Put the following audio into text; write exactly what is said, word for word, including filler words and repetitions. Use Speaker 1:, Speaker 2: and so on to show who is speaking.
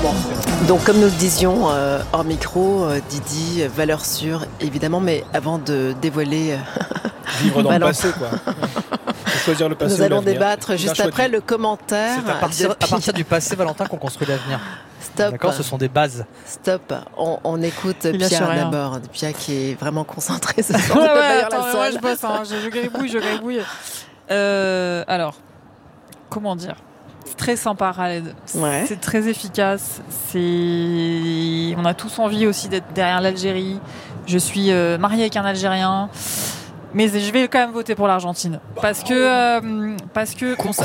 Speaker 1: moment.
Speaker 2: Donc comme nous le disions euh, hors micro, euh, Didi, euh, valeur sûre évidemment, mais avant de dévoiler euh,
Speaker 1: Vivre dans
Speaker 2: Valentin.
Speaker 1: le passé, quoi. Faut choisir le passé
Speaker 2: Nous
Speaker 1: ou
Speaker 2: allons
Speaker 1: l'avenir.
Speaker 2: débattre
Speaker 1: Bien
Speaker 2: juste
Speaker 1: choisi.
Speaker 2: après le commentaire.
Speaker 3: C'est à partir,
Speaker 2: de
Speaker 3: à partir
Speaker 2: Pia.
Speaker 3: du passé, Valentin, qu'on construit l'avenir.
Speaker 2: Stop.
Speaker 3: D'accord, ce sont des bases.
Speaker 2: Stop. On, on écoute
Speaker 4: Il lâche
Speaker 2: Pia
Speaker 4: rien.
Speaker 2: d'abord. Pia qui est vraiment concentrée ce soir.
Speaker 4: Ouais,
Speaker 2: de
Speaker 4: ouais,
Speaker 2: derrière
Speaker 4: attends,
Speaker 2: la
Speaker 4: mais moi
Speaker 2: salle.
Speaker 4: je bosse, hein. je, je gribouille, je gribouille. Euh, alors, comment dire? C'est très sympa, Khaled.
Speaker 2: Ouais.
Speaker 4: C'est très efficace. C'est, on a tous envie aussi d'être derrière l'Algérie. Je suis euh, mariée avec un Algérien. Mais je vais quand même voter pour l'Argentine parce que euh, parce que on,